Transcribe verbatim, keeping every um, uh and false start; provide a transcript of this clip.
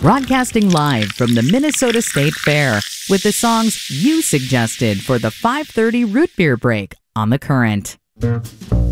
broadcasting live from the Minnesota State Fair with the songs you suggested for the five thirty Root Beer Break on The Current.